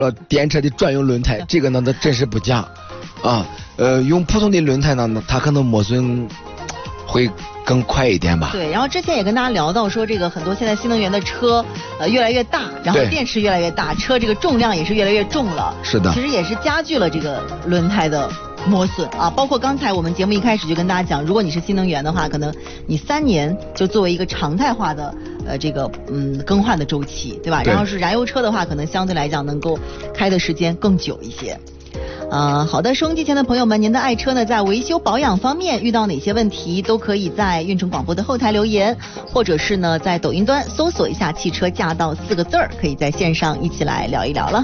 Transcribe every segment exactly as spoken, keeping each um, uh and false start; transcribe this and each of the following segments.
呃，电车的专用轮胎，这个呢，它真是不假，啊，呃，用普通的轮胎呢，它可能磨损会更快一点吧。 对，然后之前也跟大家聊到说，这个很多现在新能源的车，呃，越来越大，然后电池越来越大，车这个重量也是越来越重了。 是的。 其实也是加剧了这个轮胎的磨损啊。包括刚才我们节目一开始就跟大家讲，如果你是新能源的话，可能你三年就作为一个常态化的呃这个嗯更换的周期，对吧？ 对。 然后是燃油车的话，可能相对来讲能够开的时间更久一些。呃，好的，收音机前的朋友们，您的爱车呢，在维修保养方面遇到哪些问题，都可以在运城广播的后台留言，或者是呢，在抖音端搜索一下“汽车驾到”四个字儿，可以在线上一起来聊一聊了。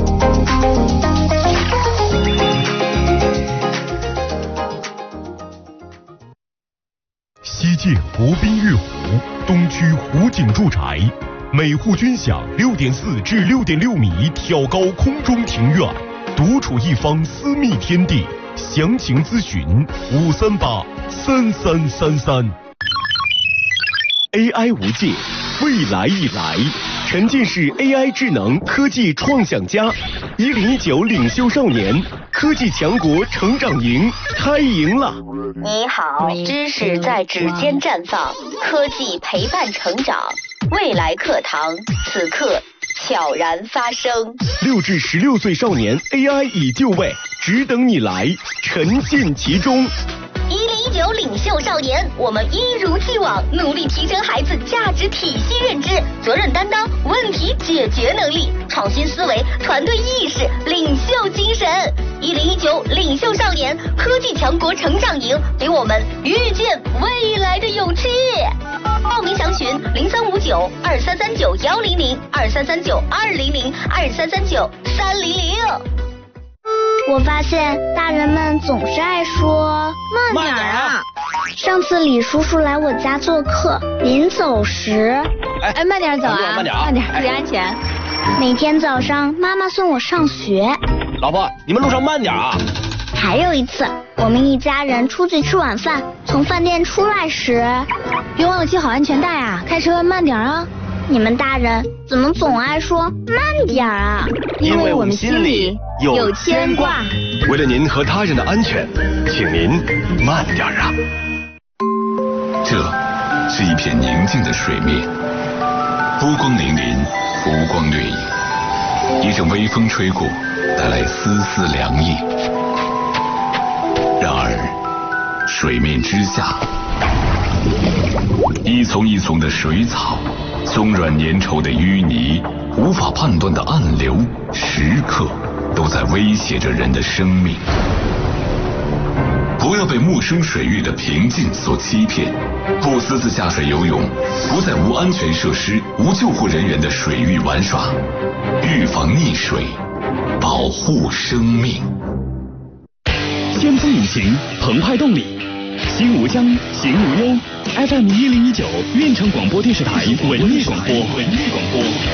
西界国宾悦湖，东区湖景住宅，每户均享六点四至六点六米挑高空中庭院。独处一方私密天地，详情咨询五三八三三三三。A I 无界，未来已来，沉浸式 A I 智能科技创想家，一零一九领袖少年科技强国成长营开营了。 你好，知识在指尖绽放，科技陪伴成长，未来课堂此刻悄然发生。 六至十六岁少年 A I 已就位，只等你来，沉浸其中。 一零一九领袖少年，我们一如既往努力提升孩子价值体系认知、责任担当、问题解决能力、创新思维、团队意识、领袖精神。一零一九领袖少年科技强国成长营，给我们遇见未来的勇气。报名详询零三五九二三三九幺零零二三三九二零零二三三九三零零。 我发现大人们总是爱说慢点啊。 上次李叔叔来我家做客，临走时， 哎，慢点走啊， 慢点啊， 慢点，注意安全。 每天早上妈妈送我上学。 老婆，你们路上慢点啊。 还有一次，我们一家人出去吃晚饭，从饭店出来时， 别忘了系好安全带啊，开车慢点啊。 你们大人怎么总爱说慢点啊？ 因为我们心里有牵挂。 为了您和他人的安全，请您慢点啊。 这是一片宁静的水面，波光粼粼，湖光掠影，一阵微风吹过，带来丝丝凉意。然而水面之下，一丛一丛的水草，松软粘稠的淤泥，无法判断的暗流，时刻都在威胁着人的生命。不要被陌生水域的平静所欺骗，不私自下水游泳，不在无安全设施、无救护人员的水域玩耍，预防溺水，保护生命。 先锋引擎，澎湃动力，心无疆，行无忧。F M 一零一九，运城广播电视台文艺广播，文艺广播。